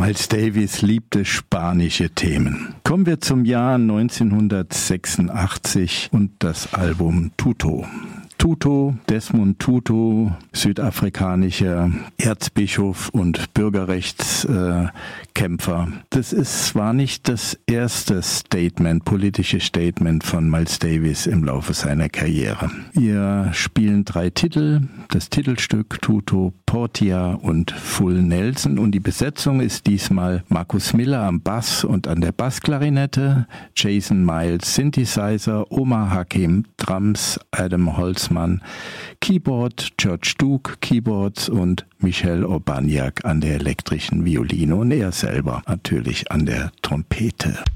Miles Davis liebte spanische Themen. Kommen wir zum Jahr 1986 und das Album Tutu. Tutu, Desmond Tutu, südafrikanischer Erzbischof und Bürgerrechtskämpfer. Das ist zwar nicht das erste politische Statement von Miles Davis im Laufe seiner Karriere. Wir spielen 3 Titel, das Titelstück Tutu, Portia und Full Nelson, und die Besetzung ist diesmal Marcus Miller am Bass und an der Bassklarinette, Jason Miles Synthesizer, Omar Hakim Drums, Adam Holzmann Keyboard, George Duke Keyboards und Michel Urbaniak an der elektrischen Violine und er selber natürlich an der Trompete.